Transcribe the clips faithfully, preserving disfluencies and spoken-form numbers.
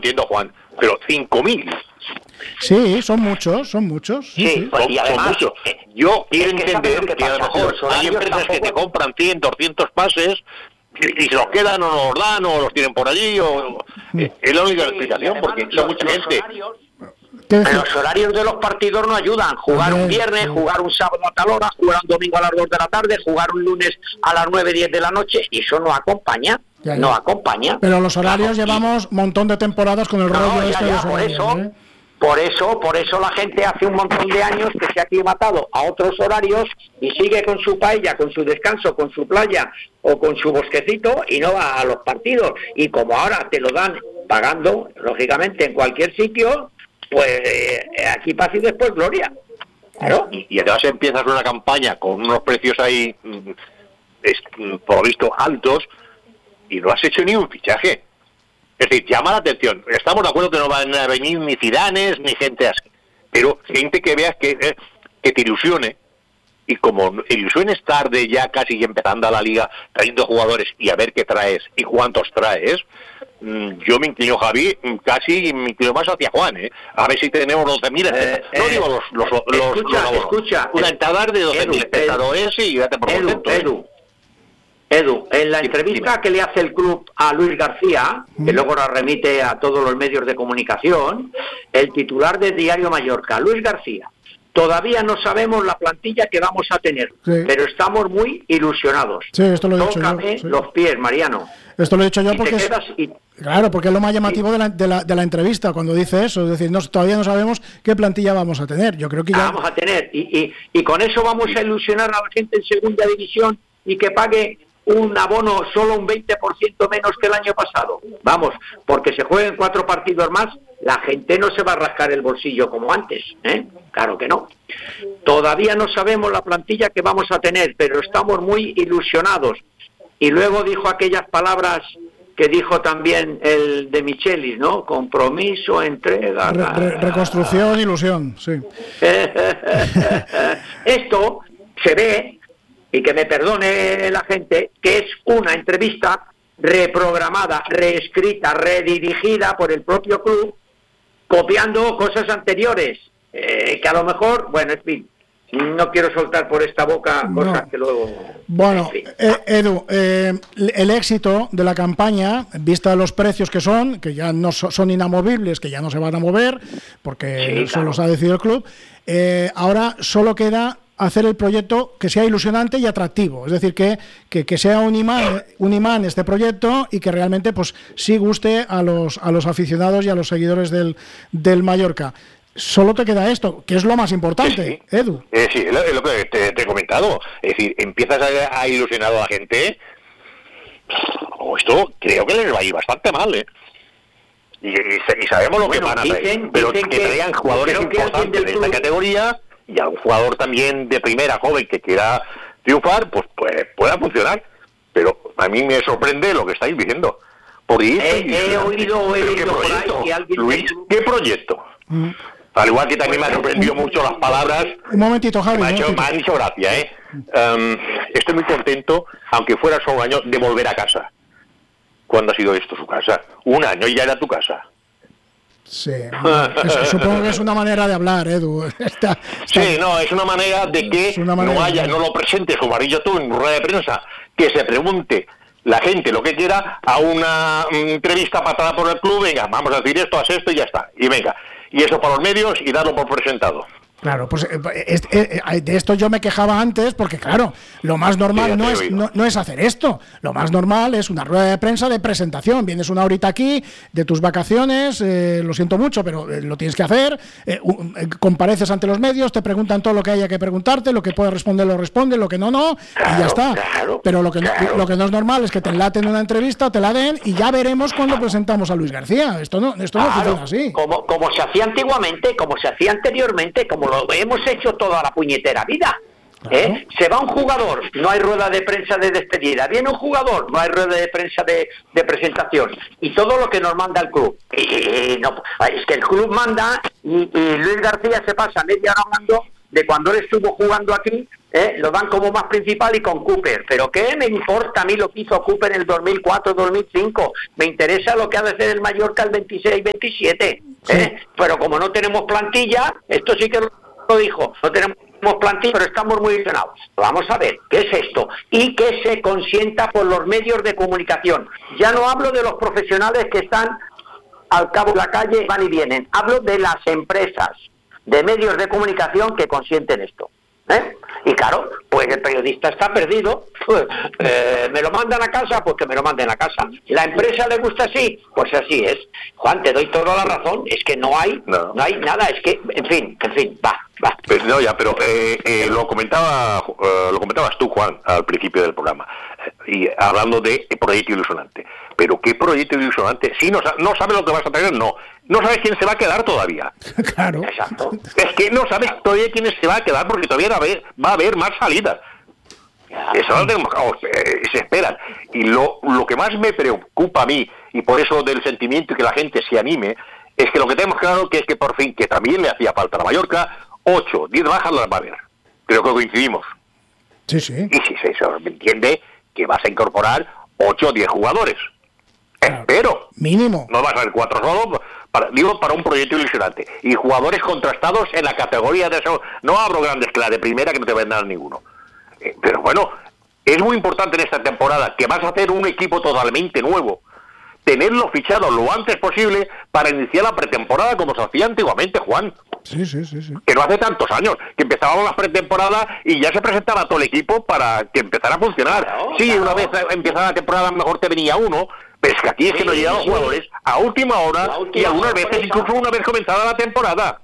entiendo, Juan, pero cinco mil. Sí, son muchos, son muchos. Sí, Sí, sí. pues, y además, son muchos. eh, Yo quiero es que entender ¿sabes lo que que, a lo pasa? mejor Los hay horarios empresas que te tampoco- compran cien, doscientos pases y, y se los quedan o no los dan o los tienen por allí. O, eh, es la única Sí, explicación, y porque además, son los- mucha los gente. horarios- ¿Qué decir? Los horarios de los partidos no ayudan. Jugar un También, viernes, sí. jugar un sábado a tal hora, jugar un domingo a las dos de la tarde, jugar un lunes a las nueve, diez de la noche, y eso no acompaña. Ya, ya. No acompaña. Pero los horarios Claro, y- llevamos un montón de temporadas con el No, rollo ya, este de ya, los por horarios, eso, ¿eh? por eso, por eso la gente hace un montón de años que se ha aclimatado a otros horarios y sigue con su paella, con su descanso, con su playa o con su bosquecito y no va a los partidos. Y como ahora te lo dan pagando, lógicamente, en cualquier sitio, pues eh, aquí pasa y después gloria. Claro. Y, y además empiezas una campaña con unos precios ahí, mm, es, mm, por lo visto, altos, y no has hecho ni un fichaje. Es decir, llama la atención. Estamos de acuerdo que no van a venir ni Zidanes ni gente así, pero gente que veas que, eh, que te ilusione, y como ilusiones tarde, ya casi empezando a la liga, trayendo jugadores y a ver qué traes y cuántos traes, mm, yo me inclino, Javi, mm, casi me inclino más hacia Juan, ¿eh? A ver si tenemos doce mil, Eh, no eh, digo los los los, escucha, los, los escucha, una eh, entrada de doce mil Edu, espectadores y date por Edu, contento, ¿eh? Edu, Edu, en la Dime, entrevista dime. que le hace el club a Luis García, que luego la remite a todos los medios de comunicación, el titular de Diario Mallorca, Luis García, todavía no sabemos la plantilla que vamos a tener, Sí. pero estamos muy ilusionados. Sí, esto lo he dicho yo, Tócame sí. los pies, Mariano. Esto lo he dicho yo Y porque te es, quedas y- claro, porque es lo más llamativo de la, de la, de la entrevista cuando dice eso, es decir, no, todavía no sabemos qué plantilla vamos a tener. Yo creo que ya vamos a tener y, y, y con eso vamos a ilusionar a la gente en segunda división y que pague un abono solo un veinte por ciento menos que el año pasado. Vamos, porque se jueguen cuatro partidos más, la gente no se va a rascar el bolsillo como antes, ¿eh? Claro que no. Todavía no sabemos la plantilla que vamos a tener, pero estamos muy ilusionados. Y luego dijo aquellas palabras que dijo también el de Michelis, ¿no? Compromiso, entrega... re- re- reconstrucción, ilusión, sí. Esto se ve, y que me perdone la gente, que es una entrevista reprogramada, reescrita, redirigida por el propio club, copiando cosas anteriores, eh, que a lo mejor, bueno, en fin, no quiero soltar por esta boca cosas No. que luego... Bueno, en fin. eh, Edu, eh, el éxito de la campaña, vista los precios que son, que ya no so- son inamovibles, que ya no se van a mover, porque Sí, eso claro. los ha decidido el club, eh, ahora solo queda hacer el proyecto que sea ilusionante y atractivo, es decir, que, que, que sea un imán, un imán este proyecto y que realmente pues sí guste a los, a los aficionados y a los seguidores del, del Mallorca. Solo te queda esto, que es lo más importante, Sí, sí. Edu. Eh, sí, es lo, es lo que te, te he comentado. Es decir, empiezas a, a ilusionar a la gente. O esto creo que les va a ir bastante mal, ¿eh? Y, y, y sabemos lo Bueno, que van a traer. dicen- Pero dicen que que- traigan jugadores creo que alguien importantes del de esta club- categoría y algún jugador también de primera, joven, que quiera triunfar, pues, pues pueda funcionar. Pero a mí me sorprende lo que estáis diciendo. Porque He- esto es he ilusionante. oído- he Pero ¿qué oído por ahí proyecto? que alguien Luis, del club- ¿qué proyecto? Mm. Al igual que también me ha sorprendido mucho las palabras. Un momentito, Javi. Me ha, un hecho, me momentito. han hecho gracia, ¿eh? Um, estoy muy contento, aunque fuera solo un año, de volver a casa. ¿Cuándo ha sido esto su casa? Un año y ya era tu casa. Sí, eso, supongo que es una manera de hablar, Edu. Está, está- Sí, no, es una manera de que Es una manera no haya, de- no lo presentes su amarillo tú en rueda de prensa, que se pregunte la gente lo que quiera a una mm, entrevista patada por el club, venga, vamos a decir esto, haz esto y ya está, y venga. Y eso para los medios y darlo por presentado. Claro, pues eh, es- eh, eh, de esto yo me quejaba antes porque, claro, lo más Sí, normal ya te no he es, oído. no, no es hacer esto. Lo más normal es una rueda de prensa de presentación. Vienes una horita aquí de tus vacaciones, eh, lo siento mucho, pero eh, lo tienes que hacer. eh, un- eh, compareces ante los medios, te preguntan todo lo que haya que preguntarte, lo que puedes responder lo responde, lo que no, no, y Claro, ya está. claro, pero lo que, no, claro. lo que no es normal es que te enlaten una entrevista, te la den y ya veremos cuando presentamos a Luis García. Esto no, esto no Claro, funciona así. como, como se hacía antiguamente, como se hacía anteriormente, como lo hemos hecho toda la puñetera vida. ¿eh? Se va un jugador, no hay rueda de prensa de despedida. Viene un jugador, no hay rueda de prensa de, de presentación. Y todo lo que nos manda el club. Y, y no, es que el club manda y, y Luis García se pasa media hora hablando de cuando él estuvo jugando aquí, ¿eh? Lo dan como más principal y con Cooper. Pero ¿qué me importa a mí lo que hizo Cooper en el dos mil cuatro dos mil cinco? Me interesa lo que ha de hacer el Mallorca el veintiséis veintisiete. ¿eh? Sí. Pero como no tenemos plantilla, esto sí que lo dijo, no tenemos plantilla, pero estamos muy ilusionados. Vamos a ver, ¿qué es esto? Y que se consienta por los medios de comunicación. Ya no hablo de los profesionales que están al cabo de la calle, van y vienen. Hablo de las empresas de medios de comunicación que consienten esto. ¿Eh? Y claro, pues el periodista está perdido, pues, eh, me lo mandan a casa, pues que me lo manden a casa. ¿La empresa le gusta así? Pues así es. Juan, te doy toda la razón, es que no hay no, no hay nada, es que, en fin, en fin, va, va. Pues no, ya, pero eh, eh, lo comentaba uh, lo comentabas tú, Juan, al principio del programa, y hablando de proyecto ilusionante. Pero ¿qué proyecto ilusionante? Si no, no sabes lo que vas a tener, no. No sabes quién se va a quedar todavía. Claro. Exacto. Es que no sabes todavía quién se va a quedar porque todavía va a haber, va a haber más salidas. Eso no tenemos, oh, eh, se esperan. Y lo, lo que más me preocupa a mí, y por eso del sentimiento y que la gente se anime, es que lo que tenemos claro que es que por fin, que también le hacía falta a la Mallorca, ocho, diez bajas las va a haber. Creo que coincidimos. Sí, sí. Y si se entiende que vas a incorporar ocho o diez jugadores. Claro. Espero. Mínimo. No vas a ver cuatro solo, para, digo, para un proyecto ilusionante. Y jugadores contrastados en la categoría de eso. No hablo grandes que la de primera, que no te vendrán ninguno. Eh, pero bueno, es muy importante en esta temporada que vas a hacer un equipo totalmente nuevo. Tenerlo fichado lo antes posible para iniciar la pretemporada como se hacía antiguamente, Juan. Sí, sí, sí, sí. Que no hace tantos años, que empezábamos la pretemporada y ya se presentaba todo el equipo para que empezara a funcionar. Claro, sí, claro. Una vez empezada la temporada mejor te venía uno, pero es que aquí es que sí, no llegaban sí, jugadores a última hora última y algunas sorpresa. veces incluso una vez comenzada la temporada.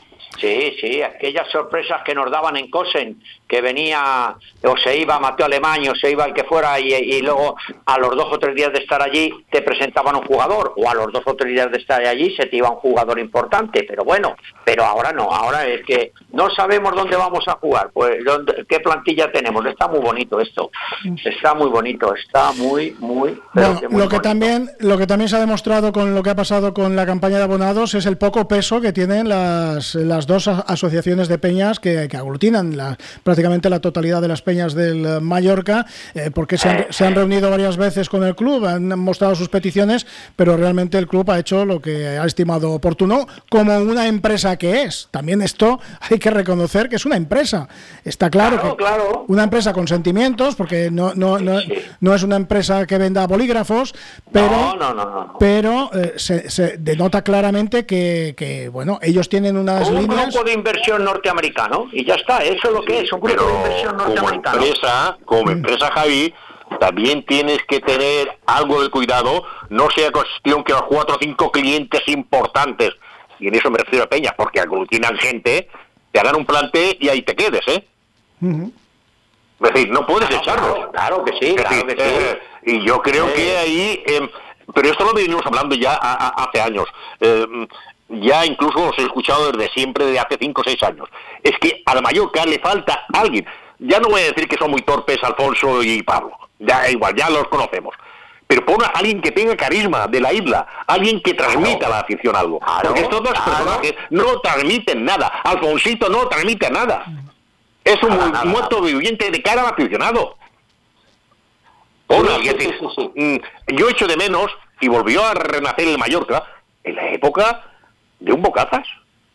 Sí, sí, aquellas sorpresas que nos daban en Cosen, que venía o se iba Mateo Alemán o se iba el que fuera y, y luego a los dos o tres días de estar allí te presentaban un jugador, o a los dos o tres días de estar allí se te iba un jugador importante, pero bueno, pero ahora no, ahora es que no sabemos dónde vamos a jugar, pues dónde, qué plantilla tenemos. Está muy bonito esto, está muy bonito, está muy, muy... Bueno, que muy lo que bonito. también lo que también se ha demostrado con lo que ha pasado con la campaña de abonados es el poco peso que tienen las, las dos asociaciones de peñas que, que aglutinan la, prácticamente la totalidad de las peñas del Mallorca, eh, porque se han, se han reunido varias veces con el club, han mostrado sus peticiones, pero realmente el club ha hecho lo que ha estimado oportuno como una empresa que es. También esto hay que reconocer que es una empresa. Está claro, claro que claro. una empresa con sentimientos, porque no no, no, sí. no es una empresa que venda bolígrafos, pero, no, no, no, no. pero eh, se, se denota claramente que, que bueno, ellos tienen unas un líneas... grupo de inversión norteamericano y ya está, eso es lo que es, un grupo pero de inversión norteamericano. Como empresa, como empresa, Javi, también tienes que tener algo de cuidado, no sea cuestión que los cuatro o cinco clientes importantes, y en eso me refiero a peñas, porque aglutinan gente, te hagan un plante y ahí te quedes, ¿eh? Uh-huh. Es decir, no puedes claro, echarlos. Claro, claro que sí, claro decir, que sí. Eh, y yo creo sí. que ahí... Eh, pero esto lo venimos hablando ya a, a, hace años. Eh, ya incluso os he escuchado desde siempre, de hace cinco o seis años. Es que a la Mallorca le falta alguien. Ya no voy a decir que son muy torpes Alfonso y Pablo. Ya igual, ya los conocemos. Pero pon a alguien que tenga carisma de la isla, alguien que transmita claro. a la afición algo. Claro, porque estos dos claro. personajes no transmiten nada. Alfonsito no transmite nada. Es un nada, nada, muerto nada. viviente de cara al aficionado. Pon a alguien. Sí, sí, sí, sí. Yo echo de menos, y volvió a renacer el Mallorca, en la época de un Bocazas.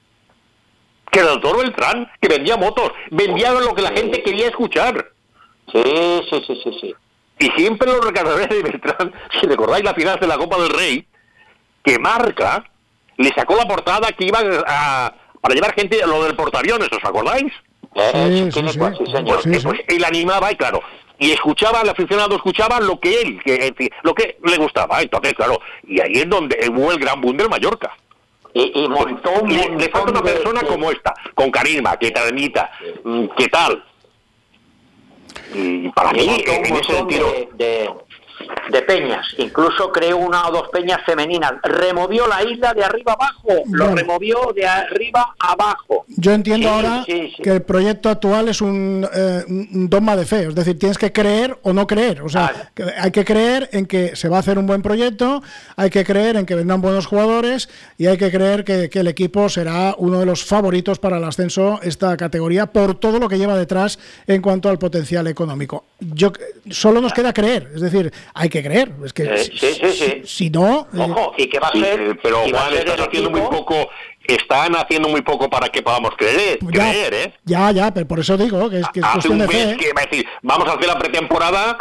Que era el doctor Beltrán, que vendía motos, vendía lo que la gente quería escuchar. Sí, sí, sí, sí, sí. Y siempre lo recordaré de Beltrán, si recordáis la final de la Copa del Rey, que Marca le sacó la portada que iba a, para llevar gente a lo del portaaviones, ¿os acordáis? Sí, sí, sí, sí, señor. Sí, sí. Pues él animaba y claro, y escuchaba, el aficionado escuchaba lo que él, que, en fin, lo que le gustaba. Entonces, claro, y ahí es donde hubo el gran boom del Mallorca. Y, y montó un le, le falta una persona de... como esta, con carisma, que transmita, sí. ¿qué tal? Y para y mí, en ese sentido... De, de, de peñas, incluso creó una o dos peñas femeninas, removió la isla de arriba abajo, lo bueno. removió de arriba abajo. Yo entiendo sí, ahora sí, sí. que el proyecto actual es un, eh, un dogma de fe, es decir, tienes que creer o no creer, o sea, ah. que hay que creer en que se va a hacer un buen proyecto, hay que creer en que vendrán buenos jugadores y hay que creer que, que el equipo será uno de los favoritos para el ascenso esta categoría por todo lo que lleva detrás en cuanto al potencial económico. Yo solo nos queda creer, es decir, hay que creer, es que sí, sí, sí, sí. Si, si no, ojo, y que va a sí, ser, pero y va Juan, a ser estás haciendo equipo... muy poco, están haciendo muy poco para que podamos creer, ya, creer, ¿eh? Ya, ya, pero por eso digo que es, que es Hace cuestión un de mes fe. que va a decir, vamos a hacer la pretemporada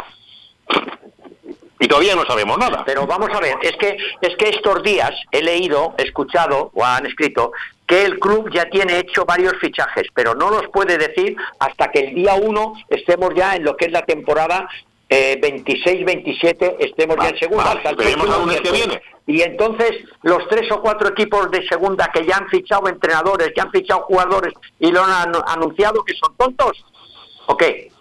y todavía no sabemos nada. Pero vamos a ver, es que es que estos días he leído, he escuchado o han escrito que el club ya tiene hecho varios fichajes, pero no los puede decir hasta que el día uno estemos ya en lo que es la temporada eh, veintiséis veintisiete, estemos vale, ya en segunda. Vale, hasta el esperemos al lunes que viene. Y entonces los tres o cuatro equipos de segunda que ya han fichado entrenadores, que han fichado jugadores y lo han anunciado, que son tontos, ¿o qué?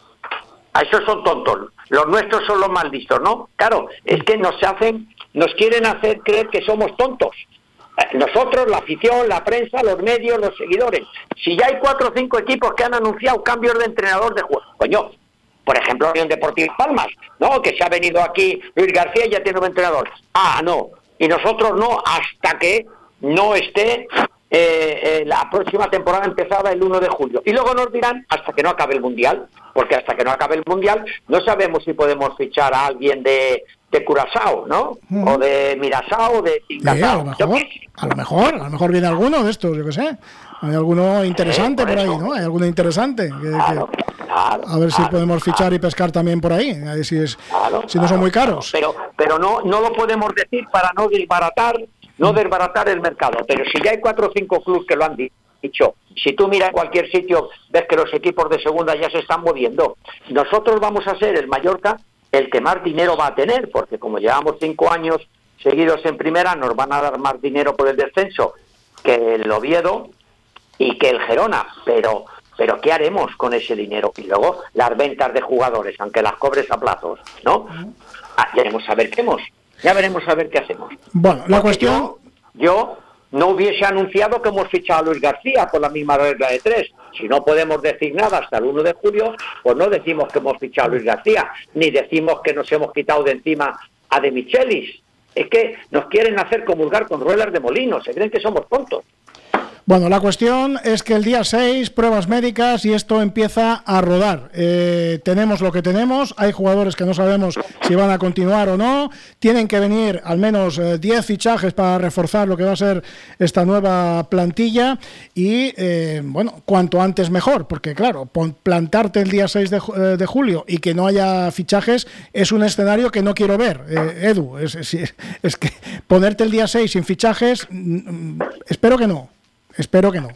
A esos son tontos. Los nuestros son los más listos, ¿no? Claro, es que nos hacen, nos quieren hacer creer que somos tontos. Nosotros, la afición, la prensa, los medios, los seguidores. Si ya hay cuatro o cinco equipos que han anunciado cambios de entrenador de juego, coño, por ejemplo, Unión Deportiva Palmas, ¿no? Que se ha venido aquí Luis García y ya tiene un entrenador. Ah, no. Y nosotros no, hasta que no esté eh, eh, la próxima temporada empezada el uno de julio. Y luego nos dirán hasta que no acabe el Mundial, porque hasta que no acabe el Mundial no sabemos si podemos fichar a alguien de, de Curazao, ¿no? Mm. O de Mirasao, o de Incasao. Sí, a lo mejor, a lo mejor, a lo mejor viene alguno de estos, yo qué sé. Hay alguno interesante eh, por, por ahí, ¿no? Hay alguno interesante. Que, claro, que, claro, a ver claro, si podemos fichar claro. y pescar también por ahí, a ver si, es, claro, si no son claro, muy caros. Pero, pero no, no lo podemos decir para no desbaratar, no desbaratar el mercado. Pero si ya hay cuatro o cinco clubes que lo han dicho, si tú miras cualquier sitio, ves que los equipos de segunda ya se están moviendo. Nosotros vamos a ser el Mallorca el que más dinero va a tener, porque como llevamos cinco años seguidos en primera, nos van a dar más dinero por el descenso que el Oviedo y que el Gerona, pero pero ¿qué haremos con ese dinero? Y luego las ventas de jugadores, aunque las cobres a plazos, ¿no? Ah, ya veremos a ver qué hacemos, ya veremos a ver qué hacemos. Bueno, la Porque cuestión... Yo, yo no hubiese anunciado que hemos fichado a Luis García por la misma regla de tres. Si no podemos decir nada hasta el uno de julio, pues no decimos que hemos fichado a Luis García, ni decimos que nos hemos quitado de encima a De Michelis. Es que nos quieren hacer comulgar con ruedas de molino, se creen que somos tontos. Bueno, la cuestión es que el día seis, pruebas médicas y esto empieza a rodar. Eh, tenemos lo que tenemos, hay jugadores que no sabemos si van a continuar o no, tienen que venir al menos eh, diez fichajes para reforzar lo que va a ser esta nueva plantilla y, eh, bueno, cuanto antes mejor, porque claro, plantarte el día seis de, de julio y que no haya fichajes es un escenario que no quiero ver, eh, Edu, es, es, es que ponerte el día seis sin fichajes, mm, espero que no. Espero que no.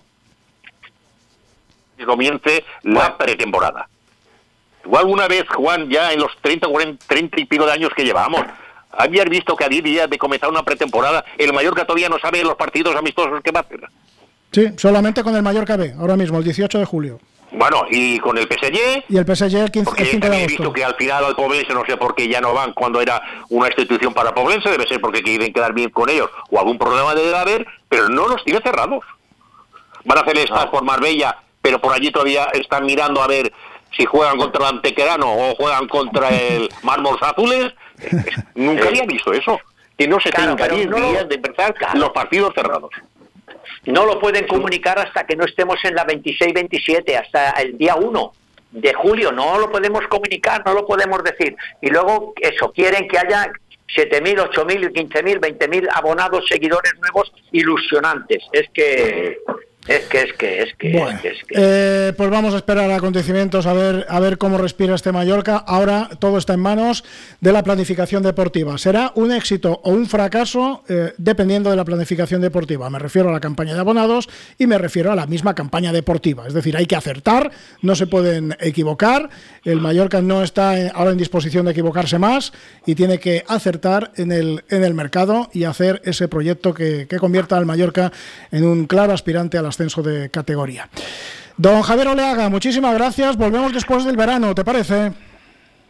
Que comience la pretemporada. Igual una vez, Juan, ya en los treinta, cuarenta, treinta y pico de años que llevamos, habías visto que a diez días de comenzar una pretemporada, el Mallorca todavía no sabe los partidos amistosos que va a hacer. Sí, solamente con el Mallorca B, ahora mismo, el dieciocho de julio. Bueno, y con el P S G... Y el P S G el, quince, el cinco de agosto. He visto que al final al Poblense, no sé por qué ya no van cuando era una institución para Poblense, debe ser porque quieren quedar bien con ellos, o algún problema debe haber, pero no los tiene cerrados. Van a hacer estas por Marbella, pero por allí todavía están mirando a ver si juegan contra el Antequerano o juegan contra el Mármoles Azules. Nunca había visto eso, que no se claro, tengan diez no días lo... de empezar claro. los partidos cerrados. No lo pueden comunicar hasta que no estemos en la veintiséis veintisiete, hasta el día uno de julio, no lo podemos comunicar, no lo podemos decir. Y luego eso, quieren que haya siete mil, ocho mil, quince mil, veinte mil abonados, seguidores nuevos, ilusionantes. Es que... Es que, es que, es que... Bueno, es que, es que. Eh, pues vamos a esperar a acontecimientos, a ver, a ver cómo respira este Mallorca. Ahora todo está en manos de la planificación deportiva. Será un éxito o un fracaso eh, dependiendo de la planificación deportiva. Me refiero a la campaña de abonados y me refiero a la misma campaña deportiva. Es decir, hay que acertar, no se pueden equivocar. El Mallorca no está en, ahora en disposición de equivocarse más y tiene que acertar en el, en el mercado y hacer ese proyecto que, que convierta al Mallorca en un claro aspirante a la ascenso de categoría. Don Javier Oleaga, muchísimas gracias. Volvemos después del verano, ¿te parece?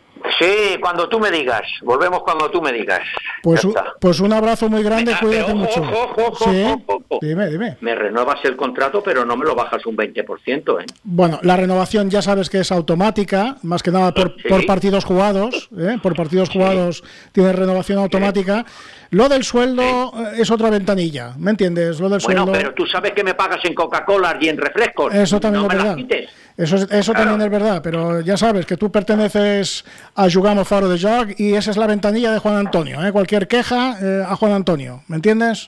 Sí, cuando tú me digas. Volvemos cuando tú me digas. Pues, un, pues un abrazo muy grande, Venga, cuídate pero, mucho. Ojo, ojo, ojo, ¿Sí? ojo, ojo. Dime, dime. Me renuevas el contrato, pero no me lo bajas un veinte por ciento, ¿eh? Bueno, la renovación ya sabes que es automática, más que nada por, sí. por partidos jugados, ¿eh? Por partidos sí. jugados tiene renovación automática. Lo del sueldo sí. es otra ventanilla, ¿me entiendes? Lo del bueno, sueldo... pero tú sabes que me pagas en Coca-Cola y en refrescos. Eso también no es me verdad. las quites. Eso, es, eso claro. también es verdad, pero ya sabes que tú perteneces a Jugamos Faro de Joc y esa es la ventanilla de Juan Antonio, ¿eh? Cualquier queja eh, a Juan Antonio, ¿me entiendes?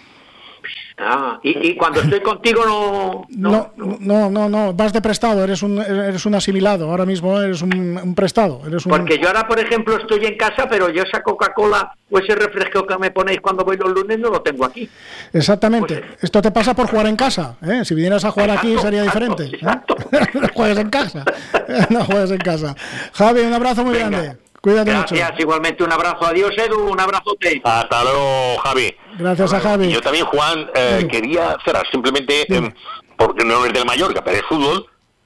Ah, y, y cuando estoy contigo no no no, no no no vas de prestado, eres un eres un asimilado, ahora mismo eres un, un prestado, eres un... Porque yo ahora, por ejemplo, estoy en casa, pero yo esa Coca-Cola o ese refresco que me ponéis cuando voy los lunes no lo tengo aquí. Exactamente. Pues, esto te pasa por jugar en casa, ¿eh? Si vinieras a jugar exacto, aquí sería exacto, diferente. Exacto. ¿eh? No juegues en casa. No juegues en casa. Javi, un abrazo muy Venga. grande. Cuídate Gracias, mucho. igualmente un abrazo. Adiós, Edu, un abrazote. Hasta luego, Javi. Gracias a Javi. Yo también, Juan, eh, quería cerrar simplemente, eh, porque no es del Mallorca, pero es fútbol,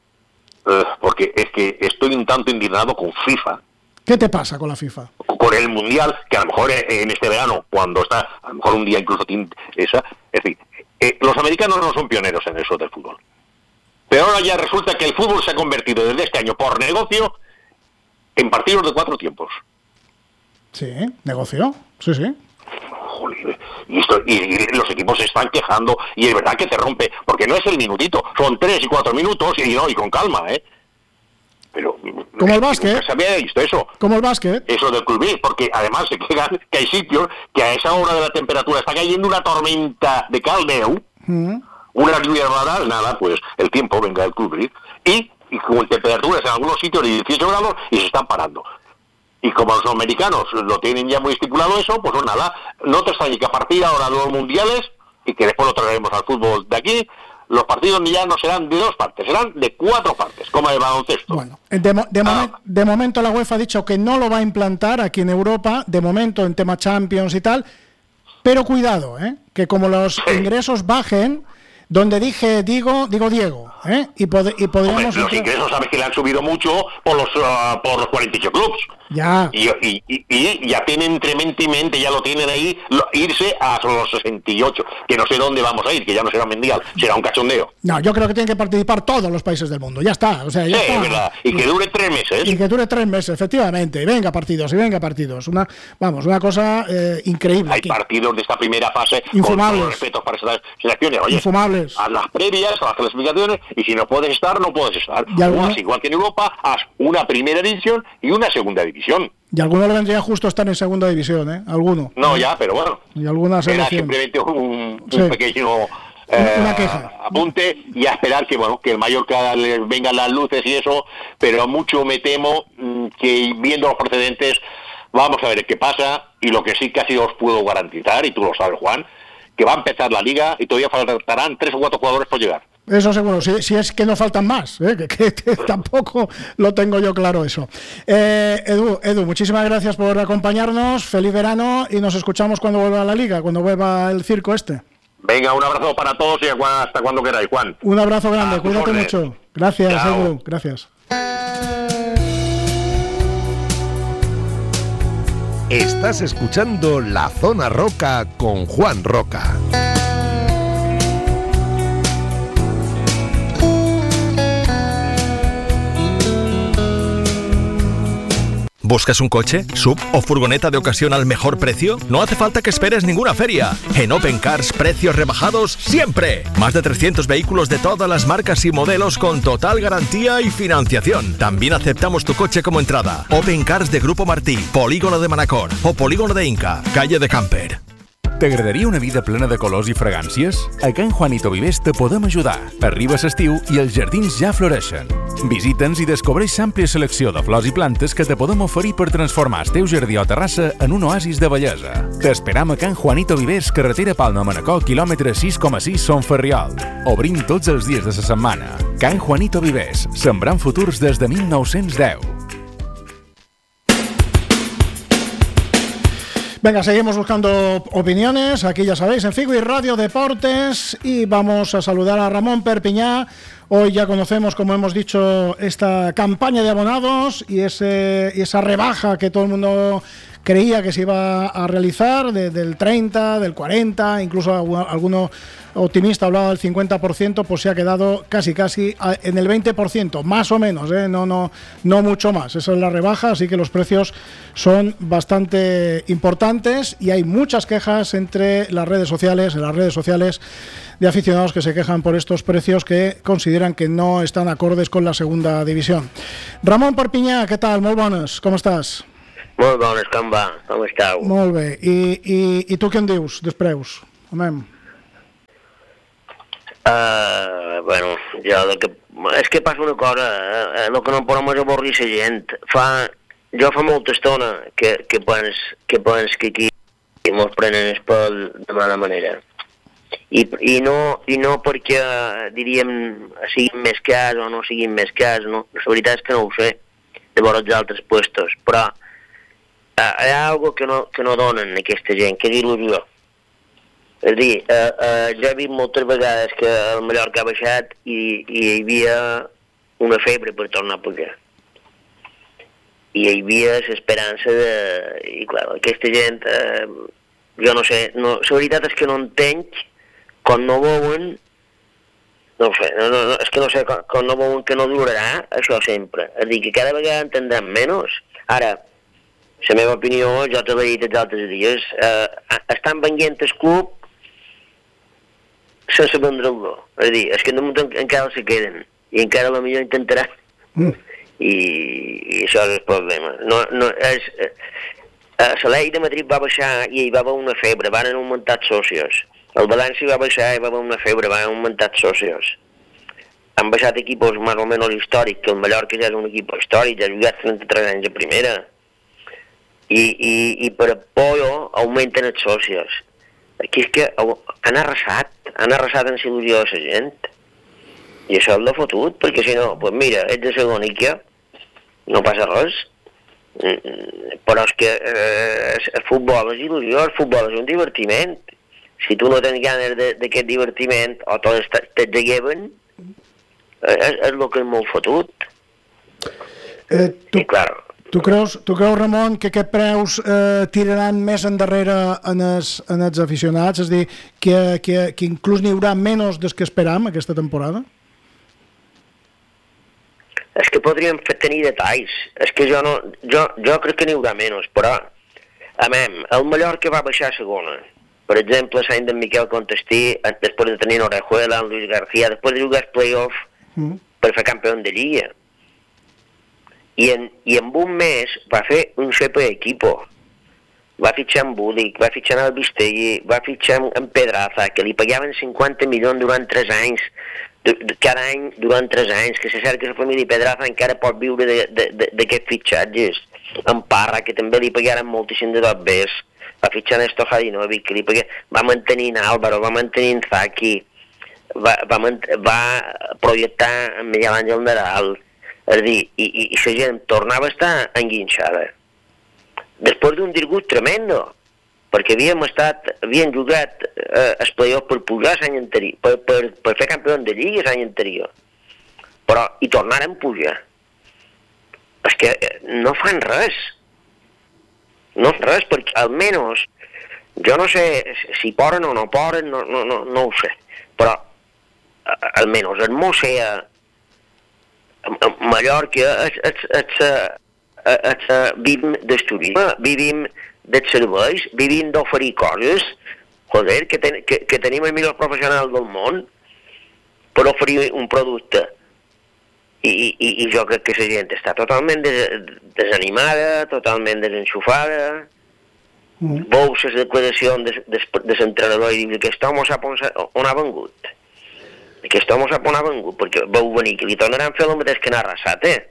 eh, porque es que estoy un tanto indignado con FIFA. ¿Qué te pasa con la FIFA? Con el Mundial, que a lo mejor en este verano, cuando está, a lo mejor un día incluso tiene esa, es decir, eh, los americanos no son pioneros en eso del fútbol. Pero ahora ya resulta que el fútbol se ha convertido desde este año por negocio en partidos de cuatro tiempos. Sí, negocio, sí, sí. Joder, y, esto, y, y los equipos se están quejando, y es verdad que te rompe, porque no es el minutito, son tres y cuatro minutos, y no, y con calma, ¿eh? Pero... Como el básquet. Nunca se había visto eso. Como el básquet. Eso del clubismo, porque además se quejan que hay sitios que a esa hora de la temperatura está cayendo una tormenta de caldeu, mm. una lluvia rara, nada, pues el tiempo, venga el clubismo, y... y con temperaturas en algunos sitios de dieciocho grados y se están parando. Y como los americanos lo tienen ya muy estipulado eso, pues no, nada, no te extrañe que a partir ahora de los mundiales, y que después lo traeremos al fútbol de aquí, los partidos ya no serán de dos partes, serán de cuatro partes, como el baloncesto. Bueno, de, mo- de, ah. momen- de momento la UEFA ha dicho que no lo va a implantar aquí en Europa, de momento en tema Champions y tal, pero cuidado, ¿eh? Que como los sí. ingresos bajen, donde dije digo, digo Diego, ¿eh? Y, pod- y podríamos... Hombre, los ingresos sabes que le han subido mucho por los uh, por los cuarenta y ocho clubs. Ya. Y, y, y, y ya tienen entre mente y mente, ya lo tienen ahí, lo, irse a los sesenta y ocho, que no sé dónde vamos a ir, que ya no será mundial, será un cachondeo. No, yo creo que tienen que participar todos los países del mundo, ya está, o sea, ya sí, está. Es verdad, y, y que dure tres meses. Y que dure tres meses, efectivamente, y venga partidos, y venga partidos, una, vamos, una cosa eh, increíble. Hay aquí. partidos de esta primera fase infumables. Con respeto para esas selecciones, oye, infumables. Haz las previas, haz las clasificaciones, y si no puedes estar, no puedes estar. ¿Y alguno? O haz, igual que en Europa, haz una primera división y una segunda división. Y a alguno le vendría justo estar en segunda división, ¿eh? Alguno. No, ya, pero bueno. Y alguna selección. Era simplemente un, un sí. pequeño eh, una queja. apunte y a esperar que bueno que el Mallorca le vengan las luces y eso, pero mucho me temo que viendo los precedentes vamos a ver qué pasa, y lo que sí casi os puedo garantizar, y tú lo sabes, Juan, que va a empezar la liga y todavía faltarán tres o cuatro jugadores por llegar. Eso seguro, si, si es que no faltan más, ¿eh? que, que, que tampoco lo tengo yo claro eso. Eh, Edu, Edu, muchísimas gracias por acompañarnos, feliz verano y nos escuchamos cuando vuelva a la liga, cuando vuelva el circo este. Venga, un abrazo para todos y hasta cuando queráis, Juan. Un abrazo grande, a cuídate mucho. Gracias, Chao. Edu, gracias. Estás escuchando La Zona Roca con Juan Roca. ¿Buscas un coche, sub o furgoneta de ocasión al mejor precio? No hace falta que esperes ninguna feria. En Open Cars, precios rebajados siempre. Más de trescientos vehículos de todas las marcas y modelos con total garantía y financiación. También aceptamos tu coche como entrada. Open Cars de Grupo Martí, Polígono de Manacor o Polígono de Inca, calle de Camper. T'agradaria una vida plena de colors i fragàncies? A Can Juanito Vivers te podem ajudar. Arriba l'estiu i els jardins ja floreixen. Visita'ns i descobreix l'àmplia selecció de flors i plantes que te podem oferir per transformar el teu jardí o terrassa en un oasis de bellesa. T'esperam a Can Juanito Vivers, carretera Palma-Manacor, quilòmetre sis coma sis, Son Ferriol. Obrim tots els dies de la setmana. Can Juanito Vivers, sembrant futurs des de mil nou-cents deu. Venga, seguimos buscando opiniones, aquí ya sabéis, en Figo y Radio Deportes, y vamos a saludar a Ramón Perpiñá. Hoy ya conocemos, como hemos dicho, esta campaña de abonados y, ese, y esa rebaja que todo el mundo creía que se iba a realizar, de, del treinta, del cuarenta, incluso alguno optimista hablaba del cincuenta por ciento, pues se ha quedado casi casi en el veinte por ciento, más o menos, ¿eh? no, no, no mucho más. Esa es la rebaja, así que los precios son bastante importantes y hay muchas quejas entre las redes sociales, en las redes sociales de aficionados que se quejan por estos precios que consideran que no están acordes con la segunda división. Ramón Perpiñà, què tal? Molt bones, com estàs? Molt bones, com va? Com esteu? Molt bé. I, i, i tu què en dius, dels preus? Homem. Uh, bueno, jo de que... És que passa una cosa, eh? El que no podem és avorrir la gent. Fa... Jo fa molta estona que, que, pens, que pens que aquí mos prenen el pèl de mala manera. I, i, no, I no perquè, diríem, siguin més cars o no siguin més cars, no? La veritat és que no ho sé, de veure els altres puestos, però uh, hi ha alguna que no, que no donen aquesta gent, que és il·lusió. És a dir, uh, uh, jo he vist moltes vegades que el Mallorca ha baixat i, i hi havia una febre per tornar a pujar. I hi havia l'esperança de... I clar, aquesta gent, uh, jo no sé, no, la veritat és que no entenc quan no veuen, no ho sé, no, no, és que no sé, quan, quan no veuen que no durarà això sempre. És a dir, que cada vegada entendrem menys. Ara, la meva opinió, jo te l'he dit els altres dies, eh, estan venint el club sense vendre-lo. És a dir, és que damunt encara se queden, i encara potser intentaran. Mm. I, I això és el problema. No, no, és, eh, la Llei de Madrid va baixar i hi va haver una febre, van augmentar els socios. El València va baixar i va haver una febre, van augmentar els socios. Han baixat equipos més o menys històrics, que el Mallorca ja és un equip històric, ja ha jugat trenta-tres anys a primera. I, i, i per apoyo augmenten els socios. Aquí és que han arrasat, han arrasat en il·lusió a la gent. I això l'ha fotut, perquè si no, doncs mira, ets de segona i què? No passa res. Però és que eh, el futbol és il·lusió, el futbol és un divertiment. Si tu no tens ganes d'aquest divertiment o tots te'n lleven, és, és el que és molt fotut. Eh, tu, I clar... Tu creus, tu creus, Ramon, que aquests preus eh, tiraran més endarrere en els, en els aficionats? És a dir, que, que, que inclús n'hi haurà menys des que esperam aquesta temporada? És que podríem tenir detalls. És que jo, no, jo, jo crec que n'hi haurà menys, però, a mem, el Mallorca va baixar a segona. Per exemple, l'any d'en Miquel Contestí, després de tenir Orejuela, en Luis García, després de jugar els play-off mm. per fer campió de Lliga. I en, I en un mes va fer un super equipo. Va fitxar en Budic, va fitxar en Albistelli, va fitxar en Pedraza, que li pagaven cinquanta milions durant tres anys, de, de, cada any durant tres anys, que se sap que la família Pedraza encara pot viure d'aquests fitxatges. En Parra, que també li pagaren moltíssim de dos bes. Va fitxar Néstor Hadinovic, que li pagué, va mantenir Álvaro, va mantenir Zaki, va, va, va projectar en Miguel Ángel Nadal, és a dir, i, i, i la gent tornava a estar enguinxada. Després d'un disgust tremendo, perquè havíem estat, havíem jugat eh, el playoff per pujar l'any anterior, per, per, per fer campió de Lliga l'any anterior, però hi tornaren a pujar. És que no fan res. No res, perquè almenys, jo no sé si poden o no poden, no, no, no, no ho sé, però almenys el Mosea, Mallorca, vivim d'esturisme, vivim dels serveis, vivim d'oferir coses, joder, que, ten, que, que tenim el millor professional del món per oferir un producte. I, i, i jo crec que la gent està totalment des, desanimada, totalment desenxufada. Mm. Veus les declaracions de, de, de l'entrenador i dius, aquest home sap on, on ha vengut. Aquest home sap on ha vengut, perquè veu venir que li tornaran a fer el mateix que n'ha arrasat, eh?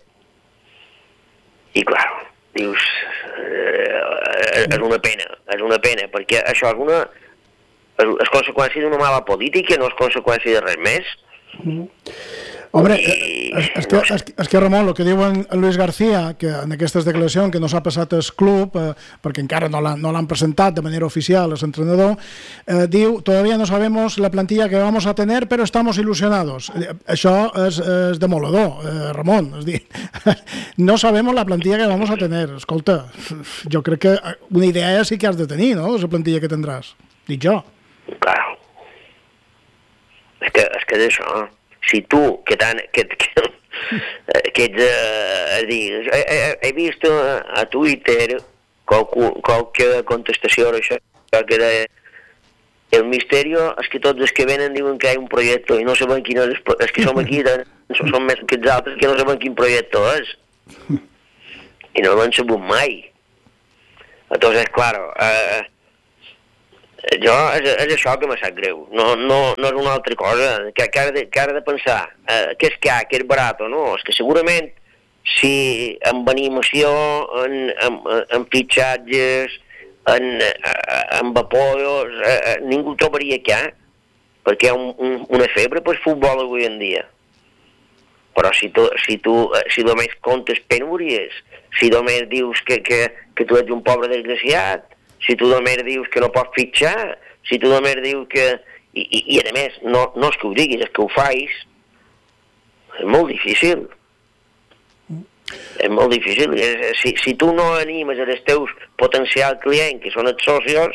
I clar, dius, eh, és una pena, és una pena, perquè això és una és, és conseqüència d'una mala política, no és conseqüència de res més. Mm. Home, és, és, que, és, és que Ramon, el que diu en Luis García, que en aquestes declaracions que no s'ha passat al club, eh, perquè encara no l'han no presentat de manera oficial al entrenador, eh, diu, todavía no sabemos la plantilla que vamos a tener, pero estamos ilusionados. Eh, això és, és demoledor, eh, Ramon. És dir, no sabemos la plantilla que vamos a tener. Escolta, jo crec que una idea sí que has de tenir, no?, de la plantilla que tindràs. Dic jo. Claro. És que és, que és això. Si tu, que tan... Que, que, que ets... Eh, dir, he, he, he vist a Twitter qualque, qualque contestació a això, que era... El misterio és que tots els que venen diuen que hi ha un projecte i no saben quin és... És que som aquí, som més que els altres, que no saben quin projecte és. I no l'han sabut mai. Entonces, claro... Eh, Jo, és, és això que me sap greu, no, no, no és una altra cosa, que, que, ha, de, que ha de pensar, eh, que és que, que és barat o no, és que segurament si amb animació, en, en, en fitxatges, en, en apoyos, eh, ningú trobaria que, perquè hi ha un, un, una febre per futbol avui en dia. Però si tu, si tu si només comptes penúries, si només dius que, que, que tu ets un pobre desgraciat, si tu només dius que no pots fitxar, si tu només dius que... I, i, i a més, no, no és que ho diguis, és que ho fais, és molt difícil. És molt difícil. Si, si tu no animes els teus potencials clients, que són els socios,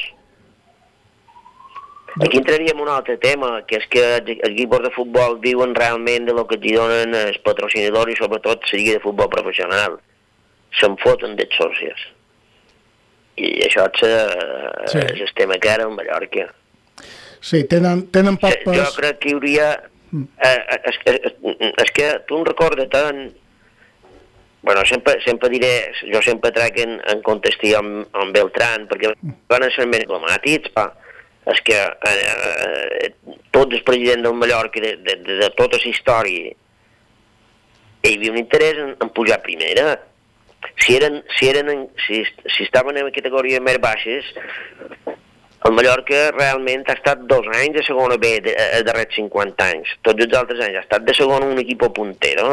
aquí entraríem en un altre tema, que és que els equips de futbol viuen realment de lo que els donen els patrocinadors i sobretot la lliga de futbol professional. Se'n foten dels socios. I això és, uh, sí. és el tema que ara a Mallorca. Sí, tenen, tenen poc pes... Jo crec que hi hauria... Eh, és, és, és que tu em recordes tant... Bueno, sempre, sempre diré... Jo sempre trec en, en contestir amb, amb Beltrán, perquè van ser més diplomàtics, pa. És que eh, eh, tots els presidents del Mallorca, de, de, de, de tota la història, hi havia un interès en, en pujar primera. Si, eren, si, eren en, si, si estaven en categories més baixes, el Mallorca realment ha estat dos anys de segona B de, de darrers cinquanta anys. Tots els altres anys ha estat de segona un equip puntero.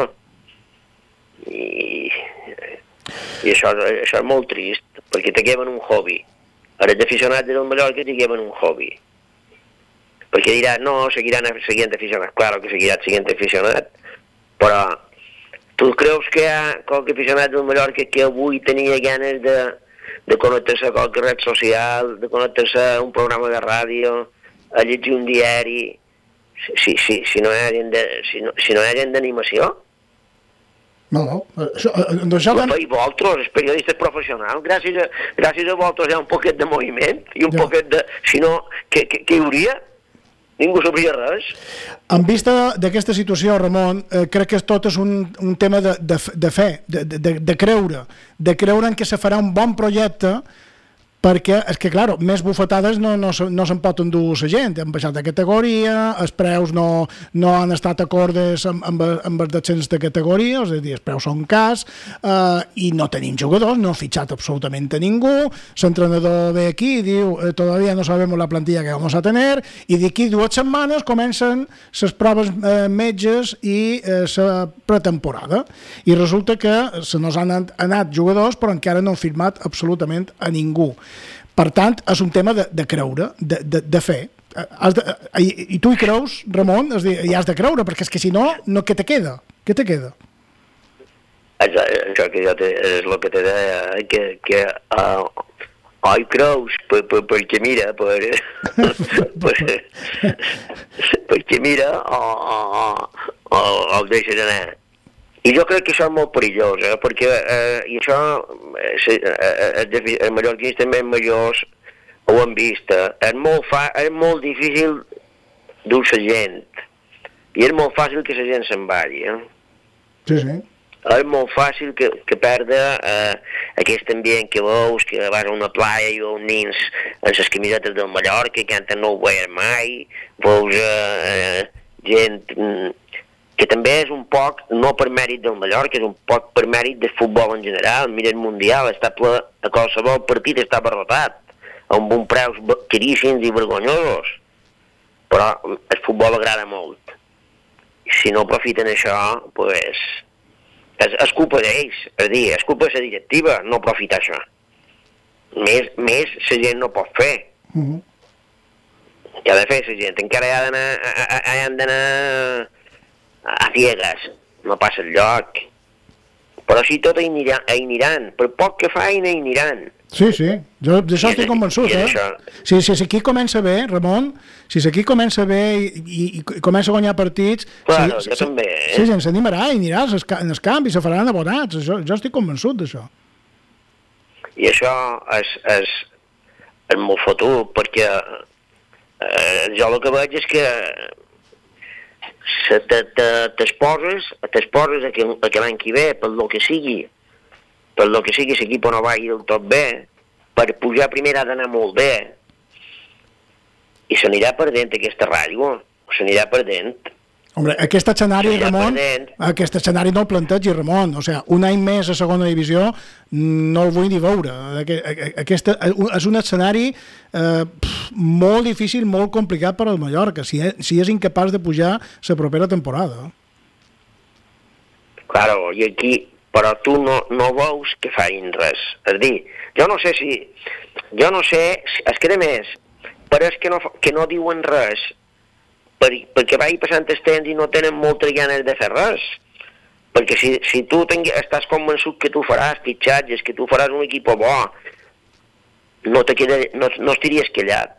I, i això, això és molt trist, perquè te queven un hobby. Els aficionats del Mallorca te queven un hobby. Perquè diràs, no, seguiran seguint aficionats. Claro que seguiran seguint aficionats, però tu creus que hi ha qualque aficionat del Mallorca que avui tenia ganes de, de connectar-se a qualque red social, de connectar-se a un programa de ràdio, a llegir un diari, si, si, si no hi ha gent de, si no, si no hi ha gent d'animació? No, no. Això, això van... I vosaltres, els periodistes professionals, gràcies a, gràcies a vosaltres hi ha un poquet de moviment i un ja. poquet de... Si no, què, què, què hi hauria? Ningú sabria res. En vista d'aquesta situació, Ramon, eh, crec que tot és un, un tema de, de, de fe, de, de, de creure, de creure en que se farà un bon projecte, perquè, és que, clar, més bufetades no, no, no se'n pot endur la gent. Han baixat de categoria, els preus no, no han estat acordes amb, amb, amb els descens de categoria, és a dir, els preus són cas, eh, i no tenim jugadors, no ha fitxat absolutament a ningú, l'entrenador ve aquí i diu, eh, todavía no sabemos la plantilla que vamos a tener, i d'aquí dues setmanes comencen les proves eh, metges i la eh, pretemporada. I resulta que se nos han anat jugadors, però encara no han firmat absolutament a ningú. Per tant, és un tema de, de creure, de, de, de fer. Has de, i, I tu hi creus, Ramon? És dir, hi has de creure, perquè és que si no, no què te queda? Què te queda? Això que jo te, és el que te deia, que, que uh, oh, hi creus, per, per, perquè mira, per, per, perquè mira, o, o, o, o el deixes anar. I jo crec que això és molt perillós, eh? Perquè eh, i això eh, eh, els mallorquins també majors ho han vist. Eh? És, molt fa, és molt difícil dur la gent i és molt fàcil que la gent se'n vagi. Eh? Sí, sí. És molt fàcil que, que perda eh, aquest ambient que veus, que vas a una playa i veus nins amb les camisetes del Mallorca, que antes no ho veies mai, veus eh, gent... que també és un poc, no per mèrit del Mallorca, és un poc per mèrit del futbol en general. Mira el Mundial, està ple, a qualsevol partit està abarrotat, amb uns preus caríssims i vergonyosos. Però el futbol agrada molt. si no aprofiten això, pues, és, és culpa d'ells, és a dir, és culpa de la directiva no aprofitar això. Més, més la gent no pot fer. Uh-huh. Què ha de fer la gent? Encara hi ha d'anar, hi han d'anar a ciegues, no passa el lloc. Però si tot hi aniran, hi aniran, per poc que feina hi aniran. Sí, sí, jo d'això estic convençut, eh? Si, si aquí comença bé, Ramon, si aquí comença bé i, i, i comença a guanyar partits... Claro, si, jo si, també, eh? Sí, gent s'animarà i anirà en els canvis, se faran abonats, això, jo estic convençut d'això. I això és, és, és molt fotut, perquè eh, jo el que veig és que se te, te, t'esposes, t'esposes a que, a que l'any que ve, per lo que sigui, per lo que sigui, l'equip no vagi del tot bé, per pujar primer ha d'anar molt bé, i s'anirà perdent aquesta ràdio, s'anirà perdent. Hombre, aquest escenari, Ramon, aquest escenari no el plantegi, Ramon. O sigui, un any més a segona divisió no el vull ni veure. Aquest és un escenari eh, molt difícil, molt complicat per al Mallorca, si és, si és incapaç de pujar la propera temporada. Claro, i aquí, però tu no, no veus que facin res. És a dir, jo no sé si... Jo no sé, és que a més, però és que no, que no diuen res, per, perquè vagi passant el temps i no tenen moltes ganes de fer res. Perquè si, si tu tingui, estàs convençut que tu faràs fitxatges, que tu faràs un equip bo, no, te queda, no, no estiries callat.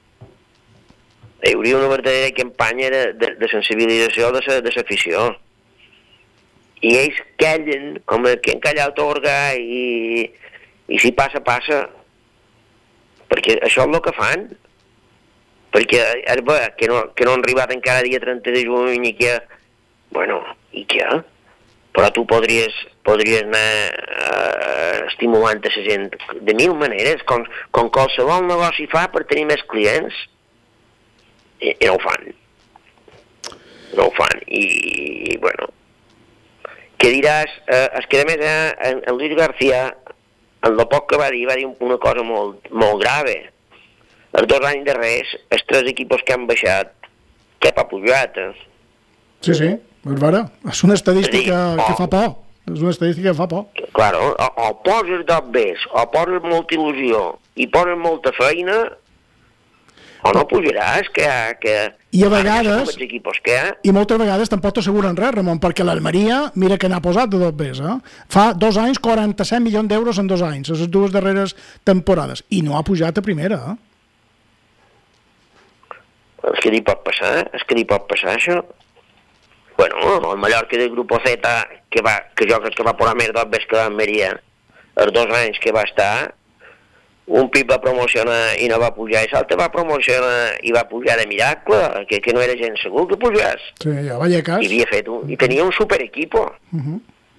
Hi hauria una verdadera campanya de, de, de sensibilització de l'afició. I ells callen, com que han callat Torga, i, i si passa, passa. Perquè això és el que fan. Perquè és bé que no, que no han arribat encara dia trenta de juny i que... Bueno, i què? Però tu podries, podries anar uh, estimulant a la gent de mil maneres, com, com qualsevol negoci fa per tenir més clients. I, i no ho fan. No ho fan. I, i bueno... Què diràs? Eh, és que a més, eh, en, en Luis García, en el poc que va dir, va dir una cosa molt, molt grave. Els dos anys darrers, els tres equips que han baixat, què ha pujat, eh? Sí, sí, és vera. És una estadística sí, o, que fa por. És una estadística que fa por. Claro, o, o poses dos bés, o poses molta il·lusió, i poses molta feina, o no pujaràs, que... que I a vegades, que... i moltes vegades tampoc t'asseguren res, Ramon, perquè l'Almeria, mira que n'ha posat de dos bés, eh? Fa dos anys, quaranta-set milions d'euros en dos anys, les dues darreres temporades, i no ha pujat a primera, eh? És que li pot passar, és que li pot passar això. Bueno, el Mallorca del Grupo Z, que, va, que jo crec que va posar més dos bés que l'Almeria, els dos anys que va estar, un pip va promocionar i no va pujar, i l'altre va promocionar i va pujar de miracle, que, que no era gent segur que pujés. Sí, ja Vallecas. I havia fet un, i tenia un superequipo. Uh-huh.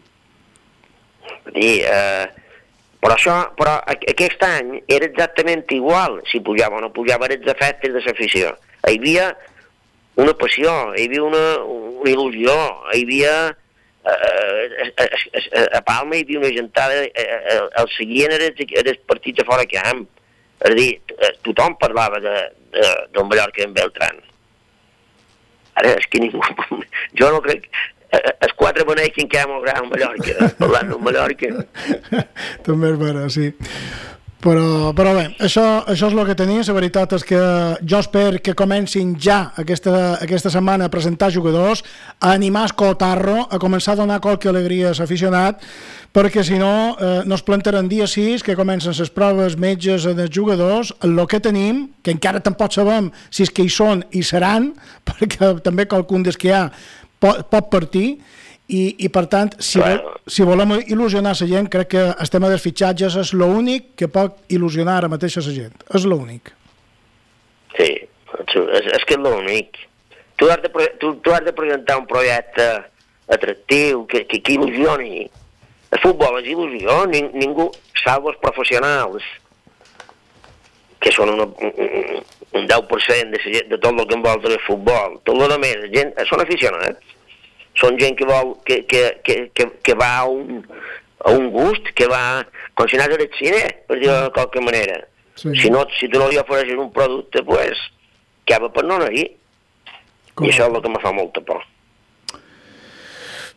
I, eh, però això, però aquest any era exactament igual, si pujava o no pujava, eren els efectes de l'afició. Hi havia una passió, hi havia una, una il·lusió, hi havia... Eh, a, a, a Palma hi havia una gentada, eh, el seguien els, els partits a fora camp. És a dir, tothom parlava de, de, del Mallorca en Beltrán. Ara, és que ningú... Jo no crec... Els quatre beneixen que hi ha molt gran a Mallorca, parlant del Mallorca. També és vera, sí. Però, però bé, això, això és el que tenia. La veritat és que jo espero que comencin ja aquesta, aquesta setmana a presentar jugadors, a animar el cotarro, a començar a donar qualque alegria a l'aficionat, perquè si no, eh, no es plantaran dia sis, que comencen les proves metges dels jugadors, el que tenim, que encara tampoc sabem si és que hi són i seran, perquè també qualcun des que hi ha pot, pot partir, I, i per tant, si, vol, si volem il·lusionar la gent, crec que el tema dels fitxatges és l'únic que pot il·lusionar ara mateix a la gent. És l'únic. Sí, és, és que és l'únic. Tu has, de, tu, tu has de presentar un projecte atractiu, que, que, que il·lusioni. El futbol és il·lusió, Ning, ningú, salvo els professionals, que són una, un, un deu per cent de, gent, de tot el que envolta el futbol. Tot el més, gent, són aficionats. Són gent que vol, que, que, que, que, que va a un, a un gust, que va, com si anés al cine, per dir-ho de qualque manera. Sí. Si, no, si tu no li ofereixes un producte, pues, acaba per no anar-hi. I això és el que me fa molta por.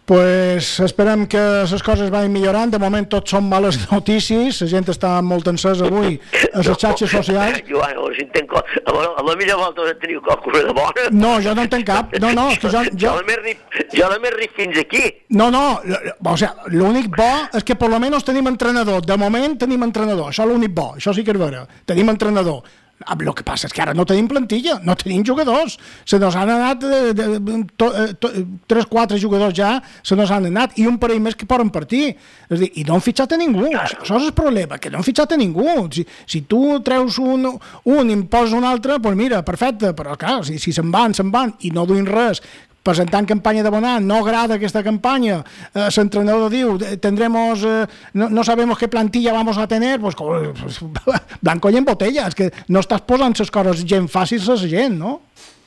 Pues esperem que les coses vagin millorant. De moment tot són males notícies. La gent està molt encesa avui a les xarxes socials. Joan, a veure si entenc... A veure, a la millor volta de tenir qualsevol de bona. No, jo no en tenc cap. No, no, és que jo... Jo, jo l'he més rif fins aquí. No, no, o sigui, l'únic bo és que per lo menos tenim entrenador. De moment tenim entrenador. Això és l'únic bo. Això sí que és vera. Tenim entrenador. El que passa és que ara no tenim plantilla, no tenim jugadors, se nos han anat de, de, de, to, to, tres quatre jugadors ja, se nos han anat, i un parell més que poden partir, és a dir, i no han fitxat a ningú, això, això és el problema, que no han fitxat a ningú, si, si tu treus un, un i en poses un altre, doncs mira, perfecte, però clar, si, si se'n van, se'n van, i no duin res, presentant campanya de bon any, no agrada aquesta campanya, eh, l'entrenador diu, tendremos, eh, no, no sabemos qué plantilla vamos a tener, pues, pues blanco y en botella, és que no estàs posant les coses gent fàcils a la gent, no?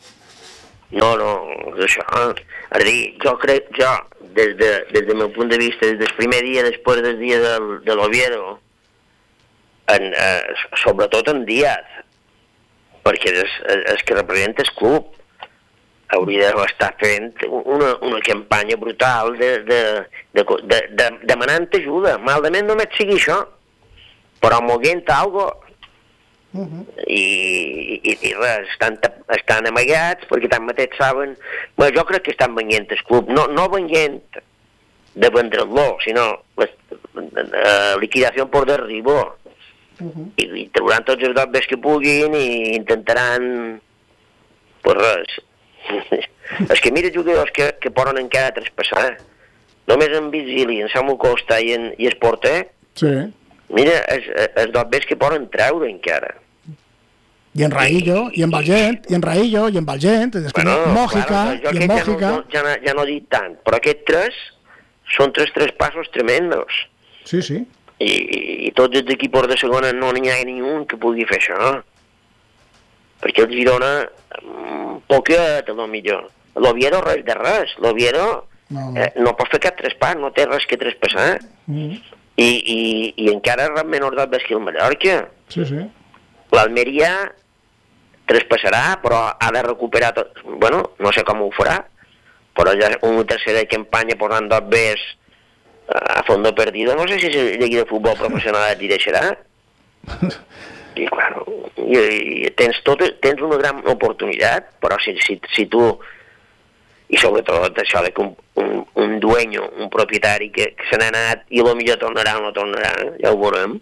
No, no, això, és a dir, jo crec, jo, des, de, des del meu punt de vista, des del primer dia, després del dia del, de l'Oviedo, en, eh, sobretot en Díaz, perquè és, és que representa el club, hauria d'estar fent una, una campanya brutal de, de, de, de, de, demanant ajuda. Malament només sigui això, però moguent alguna cosa. Uh-huh. I, i, i res, estan, estan amagats perquè tanmateix saben... Bé, jo crec que estan venint el club, no, no venint de vendre-lo, sinó la, la liquidació per derribo. Uh-huh. I, i trauran tots els dobbers que puguin i intentaran... Pues res... És que mira jugadors que, que poden encara traspassar. Només en Vigili, en Samu Costa i en i Esporter, sí. Mira els, els dobbers que poden treure encara. I en Raillo, i, i en Valgent, i en Raillo, i en Valgent, és que bueno, no, Mòjica, claro, i en Mòjica... Ja no, ja, no, ja no dic tant, però aquests tres són tres traspassos tremendos. Sí, sí. I, i tots els equips de segona no n'hi ha ningú que pugui fer això. Perquè el Girona... poquet, a lo millor. L'Oviedo res de res. L'Oviedo no, no. Eh, no pot fer cap traspàs, no té res que traspassar. Mm. I, i, I encara res menor dobbers que el Mallorca. Sí, sí. L'Almeria traspassarà, però ha de recuperar tot. Bueno, no sé com ho farà, però ja una tercera campanya posant dobbers a fondo perdido, no sé si l'equip de futbol professional et deixarà. I, claro, i, i tens, tot, tens una gran oportunitat, però si, si, si tu, i sobretot això de que un, un, un dueño, un propietari que, que se n'ha anat i potser tornarà o no tornarà, ja ho veurem.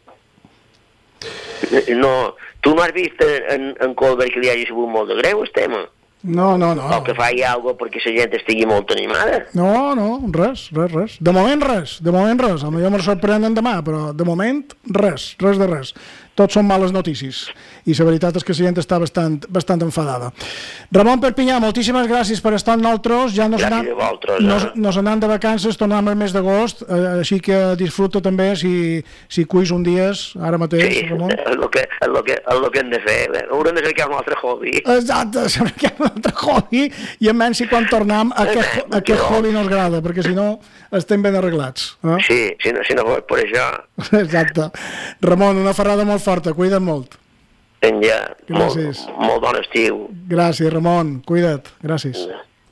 No, tu no has vist en, en Colbert que li hagi sigut molt de greu el tema? No, no, no. O que faci alguna cosa perquè la gent estigui molt animada? No, no, res, res, res. De moment res, de moment res. A mi me sorprenen demà, però de moment res, res de res. Tots són males notícies. I la veritat és que la gent està bastant, bastant enfadada. Ramon Perpinyà, moltíssimes gràcies per estar amb nosaltres. Ja nos gràcies anem, a vosaltres. Nos, nos anem de vacances, tornem el mes d'agost, eh, així que disfruta també si, si cuis un dies, ara mateix, sí, Ramon. Sí, és el que, és el que, és el que hem de fer. Haurem de cercar un altre hobby. Exacte, cercar un altre hobby i en menys si quan tornem aquest, aquest hobby no ens agrada, perquè si no estem ben arreglats. Eh? Sí, si no, si no fos per això. Exacte. Ramon, una ferrada molt forta, cuida't molt. Ja, gràcies. Molt, molt bon estiu. Gràcies, Ramon, cuida't. Gràcies.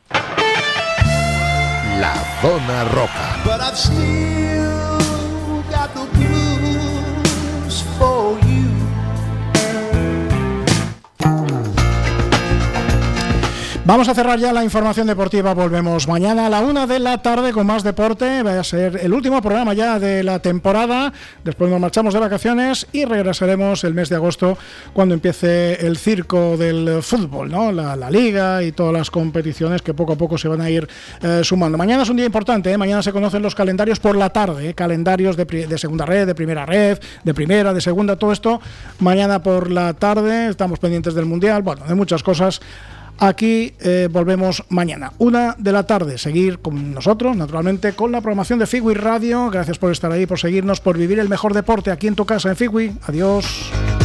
La Zona Roca. But I've still got the blues for you. Vamos a cerrar ya la información deportiva. Volvemos mañana a la una de la tarde con más deporte. Va a ser el último programa ya de la temporada. Después nos marchamos de vacaciones y regresaremos el mes de agosto cuando empiece el circo del fútbol, ¿no? La, la liga y todas las competiciones que poco a poco se van a ir eh, sumando. Mañana es un día importante, ¿eh? Mañana se conocen los calendarios por la tarde, ¿eh? Calendarios de, de segunda red, de primera red, de primera, de segunda, todo esto. Mañana por la tarde estamos pendientes del Mundial, bueno, de muchas cosas. Aquí eh, volvemos mañana, una de la tarde. Seguir con nosotros, naturalmente, con la programación de Figui Radio. Gracias por estar ahí, por seguirnos, por vivir el mejor deporte aquí en tu casa en Figui. Adiós.